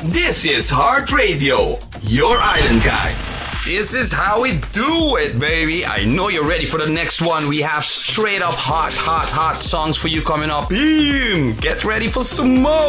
This is Heart Radio, your island guide. This is how we do it, baby. I know you're ready for the next one. We have straight up hot songs for you coming up. Boom! Get ready for some more.